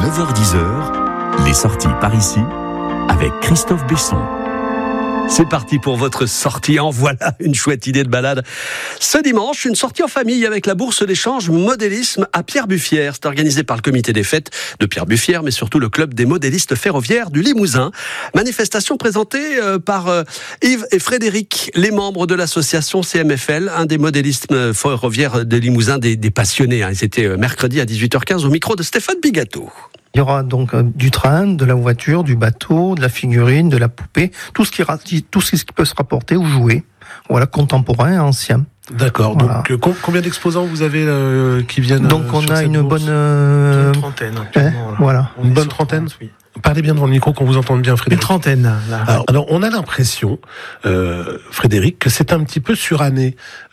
9h-10h, les sorties par ici, avec Christophe Besson. C'est parti pour votre sortie. En voilà une chouette idée de balade. Ce dimanche, une sortie en famille avec la bourse d'échange Modélisme à Pierre-Buffière. C'est organisé par le comité des fêtes de Pierre-Buffière, mais surtout le club des modélistes ferroviaires du Limousin. Manifestation présentée par Yves et Frédéric, les membres de l'association CMFL, un des modélistes ferroviaires de Limousin, des passionnés. C'était mercredi à 18h15 au micro de Stéphane Pigato. Il y aura donc du train, de la voiture, du bateau, de la figurine, de la poupée, tout ce qui peut se rapporter ou jouer. Voilà, contemporain, ancien. D'accord. Voilà. Donc, combien d'exposants vous avez qui viennent Donc, on a une bonne... Une trentaine. Voilà. Une bonne trentaine. Oui. Parlez bien devant le micro qu'on vous entende bien, Frédéric. Une trentaine. Là. Alors, on a l'impression, Frédéric, que c'est un petit peu suranné.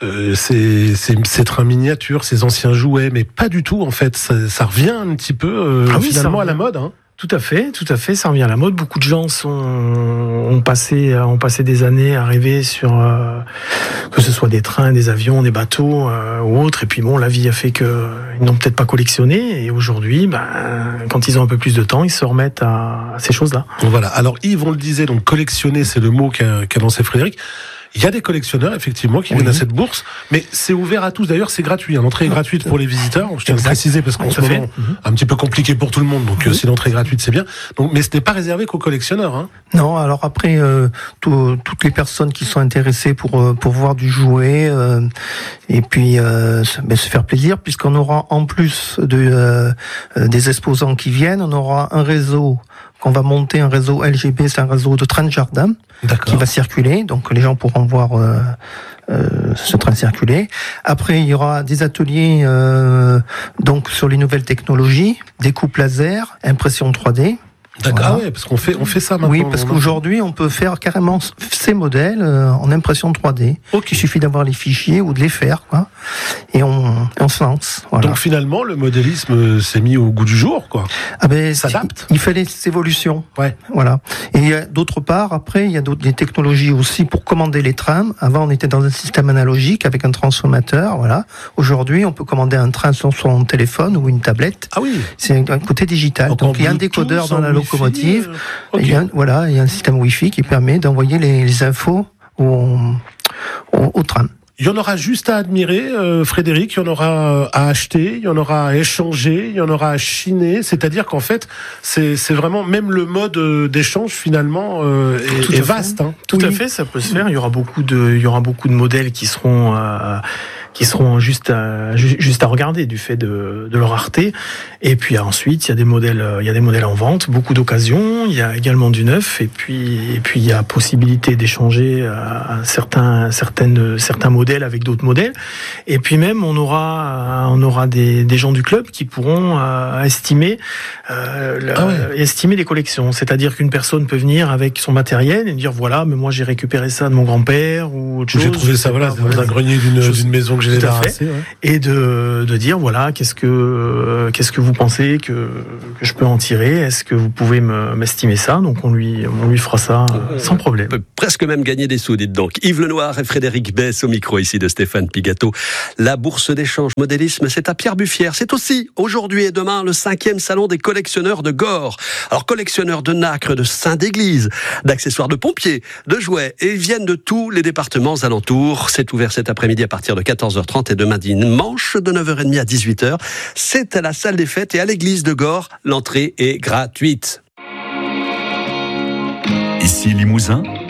Ces trains miniatures, ces anciens jouets, mais pas du tout, en fait. Ça revient un petit peu, finalement, à la mode, hein. Tout à fait, ça revient à la mode. Beaucoup de gens ont passé des années à rêver sur que ce soit des trains, des avions, des bateaux ou autres. Et puis bon, la vie a fait qu'ils n'ont peut-être pas collectionné. Et aujourd'hui, quand ils ont un peu plus de temps, ils se remettent à ces choses-là. Donc voilà. Alors Yves, on le disait, donc collectionner, c'est le mot qu'a lancé Frédéric. Il y a des collectionneurs, effectivement, qui viennent à cette bourse, mais c'est ouvert à tous. D'ailleurs, c'est gratuit. L'entrée est gratuite pour les visiteurs. Je tiens à le préciser parce qu'en ce moment, un petit peu compliqué pour tout le monde. Donc, si l'entrée est gratuite, c'est bien. Donc, mais ce n'est pas réservé qu'aux collectionneurs, hein. Non, alors après, toutes les personnes qui sont intéressées pour voir du jouet, et puis se faire plaisir, puisqu'on aura en plus des exposants qui viennent, on aura un réseau. On va monter un réseau LGB, c'est un réseau de train de jardin qui va circuler, donc les gens pourront voir ce train circuler. Après, il y aura des ateliers donc sur les nouvelles technologies, découpe laser, impression 3D. D'accord, voilà. Ah ouais, parce qu'on fait ça maintenant. Oui, parce qu'aujourd'hui, on peut faire carrément ces modèles en impression 3D. Okay. Il suffit d'avoir les fichiers ou de les faire, quoi. Et on se lance. Voilà. Donc finalement, le modélisme s'est mis au goût du jour, quoi. S'adapte. Il fait des évolutions. Ouais. Voilà. Et d'autre part, après, il y a des technologies aussi pour commander les trams. Avant, on était dans un système analogique avec un transformateur, voilà. Aujourd'hui, on peut commander un train sur son téléphone ou une tablette. Ah oui. C'est un côté digital. Donc il y a un décodeur dans la locomotive. Okay. Il y a un système Wi-Fi qui permet d'envoyer les infos au train. Il y en aura juste à admirer, Frédéric, il y en aura à acheter, il y en aura à échanger, il y en aura à chiner. C'est-à-dire qu'en fait, c'est vraiment, même le mode d'échange finalement est vaste. Hein. Tout à fait, ça peut se faire. Il y aura beaucoup de modèles qui seront juste à regarder du fait de leur rareté. Et puis ensuite, il y a des modèles en vente, beaucoup d'occasions. Il y a également du neuf. Et puis il y a possibilité d'échanger certains modèles avec d'autres modèles. Et puis même, on aura des gens du club qui pourront estimer les collections. C'est-à-dire qu'une personne peut venir avec son matériel et dire voilà, mais moi j'ai récupéré ça de mon grand-père ou autre chose. J'ai trouvé ça dans un grenier d'une maison que j'ai débarrassée. Ouais. Et de dire voilà, qu'est-ce que vous pensez que je peux en tirer? Est-ce que vous pouvez m'estimer ça? Donc on lui fera ça sans problème. On peut presque même gagner des sous, dites donc. Yves Lenoir et Frédéric Bess au micro ici de Stéphane Pigato. La bourse d'échange Modélisme, c'est à Pierre-Buffière. C'est aussi aujourd'hui et demain le 5e salon des collectionneurs de Gorre. Alors collectionneurs de nacre, de saints d'église, d'accessoires de pompiers, de jouets, et ils viennent de tous les départements alentours. C'est ouvert cet après-midi à partir de 14h30 et demain dimanche de 9h30 à 18h. C'est à la salle des fêtes et à l'église de Gorre. L'entrée est gratuite. Ici Limousin,